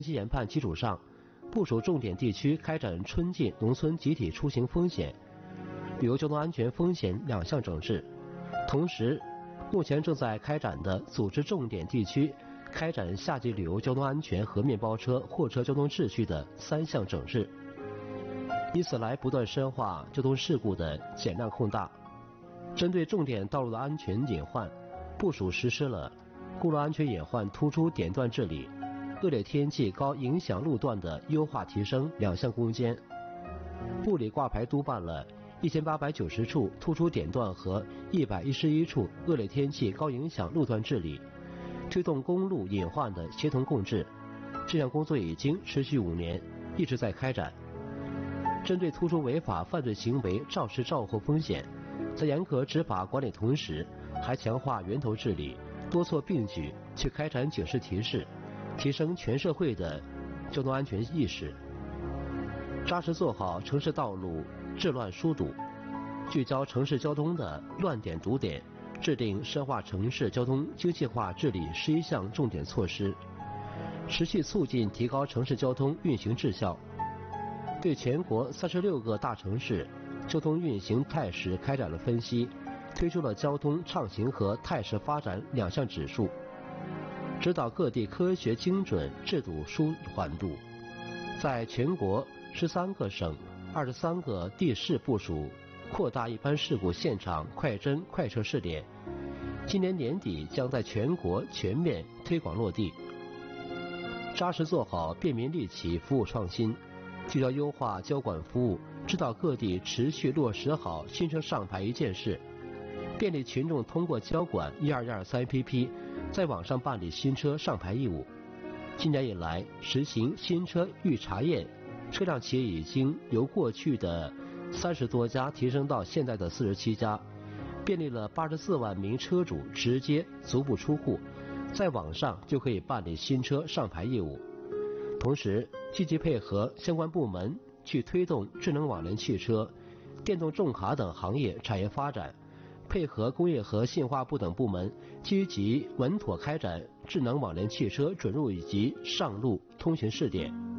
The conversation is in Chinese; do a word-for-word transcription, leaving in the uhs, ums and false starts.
析研判基础上，部署重点地区开展春季农村集体出行风险、旅游交通安全风险两项整治。同时，目前正在开展的组织重点地区开展夏季旅游交通安全和面包车、货车交通秩序的三项整治，以此来不断深化交通事故的减量控大。针对重点道路的安全隐患，部署实施了公路安全隐患突出点段治理、恶劣天气高影响路段的优化提升两项攻坚。部里挂牌督办了一千八百九十处突出点段和一百一十一处恶劣天气高影响路段治理，推动公路隐患的协同共治。这项工作已经持续五年，一直在开展。针对突出违法犯罪行为肇事肇祸风险，在严格执法管理同时，还强化源头治理，多措并举去开展警示提示，提升全社会的交通安全意识，扎实做好城市道路治乱疏堵，聚焦城市交通的乱点堵点，制定深化城市交通精细化治理十一项重点措施，持续促进提高城市交通运行质效。对全国三十六个大城市交通运行态势开展了分析，推出了交通畅行和态势发展两项指数，指导各地科学精准制度舒缓度。在全国十三个省、二十三个地市部署扩大一般事故现场快侦快测试点，今年年底将在全国全面推广落地。扎实做好便民利企服务创新，聚焦优化交管服务，指导各地持续落实好新车上牌一件事，便利群众通过交管一二一二三 A P P 在网上办理新车上牌义务。今年以来，实行新车预查验，车辆企业已经由过去的三十多家提升到现在的四十七家，便利了八十四万名车主直接足不出户，在网上就可以办理新车上牌业务。同时，积极配合相关部门去推动智能网联汽车、电动重卡等行业产业发展，配合工业和信化部等部门，积极稳妥开展智能网联汽车准入以及上路通行试点。